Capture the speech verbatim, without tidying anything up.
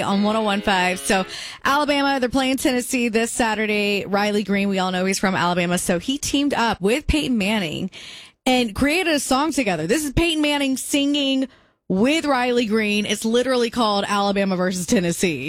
On one oh one point five. So Alabama, they're playing Tennessee this Saturday. Riley Green, we all know he's from Alabama. So he teamed up with Peyton Manning and created a song together. This is Peyton Manning singing with Riley Green. It's literally called Alabama versus Tennessee.